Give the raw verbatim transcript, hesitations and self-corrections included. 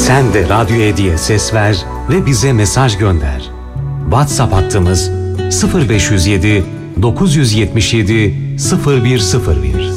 Sen de radyoya diye ses ver ve bize mesaj gönder. WhatsApp hattımız sıfır beş yüz yedi dokuz yüz yetmiş yedi sıfır bir sıfır bir.